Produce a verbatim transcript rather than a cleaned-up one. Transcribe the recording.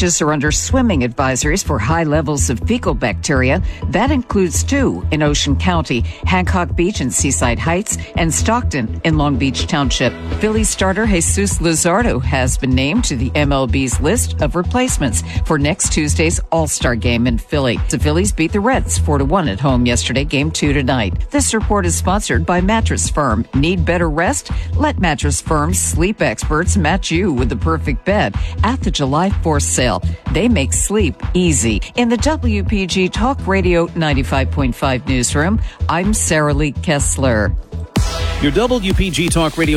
beaches are under swimming advisories for high levels of fecal bacteria. That includes two in Ocean County, Hancock Beach in Seaside Heights, and Stockton in Long Beach Township. Phillies starter Jesus Luzardo has been named to the M L B's list of replacements for next Tuesday's All-Star Game in Philly. The Phillies beat the Reds four to one at home yesterday, game two tonight. This report is sponsored by Mattress Firm. Need better rest? Let Mattress Firm's sleep experts match you with the perfect bed at the July fourth sale. They make sleep easy. In the W P G Talk Radio ninety-five point five newsroom, I'm Sarah Lee Kessler. Your W P G Talk Radio